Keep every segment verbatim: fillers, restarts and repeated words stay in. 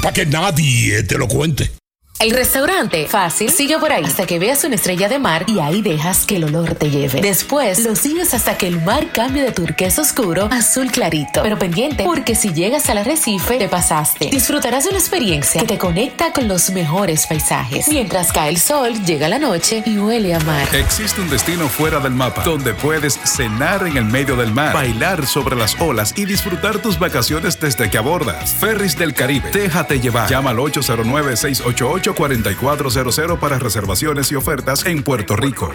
para que nadie te lo cuente. El restaurante fácil sigue por ahí hasta que veas una estrella de mar y ahí dejas que el olor te lleve. Después lo sigues hasta que el mar cambie de turquesa oscuro a azul clarito. Pero pendiente, porque si llegas al arrecife te pasaste. Disfrutarás de una experiencia que te conecta con los mejores paisajes. Mientras cae el sol, llega la noche y huele a mar. Existe un destino fuera del mapa donde puedes cenar en el medio del mar, bailar sobre las olas y disfrutar tus vacaciones desde que abordas. Ferris del Caribe, déjate llevar. Llama al ocho cero nueve, seis ocho ocho, cuatro cuatro cero cero para reservaciones y ofertas en Puerto Rico.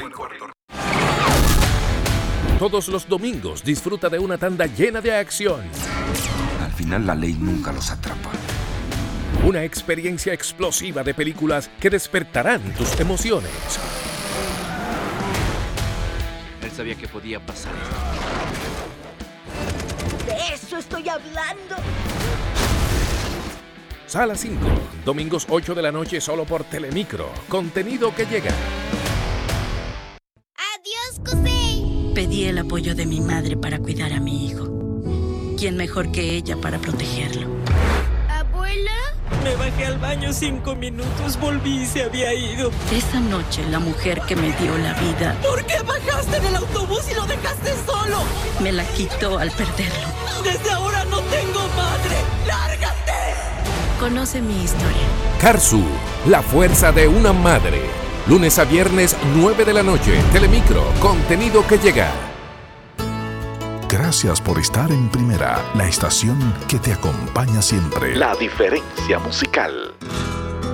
Todos los domingos disfruta de una tanda llena de acción. Al final la ley nunca los atrapa. Una experiencia explosiva de películas que despertarán tus emociones. Él sabía que podía pasar. De eso estoy hablando. Sala cinco, domingos ocho de la noche solo por Telemicro. Contenido que llega. Adiós, José. Pedí el apoyo de mi madre para cuidar a mi hijo. ¿Quién mejor que ella para protegerlo? ¿Abuela? Me bajé al baño cinco minutos, volví y se había ido. Esa noche la mujer que me dio la vida... ¿Por qué bajaste del autobús y lo dejaste solo? Me la quitó al perderlo. Desde ahora no tengo madre. ¡Lárgate! Conoce mi historia. Karsu, la fuerza de una madre. Lunes a viernes, nueve de la noche. Telemicro, contenido que llega. Gracias por estar en Primera, la estación que te acompaña siempre. La diferencia musical.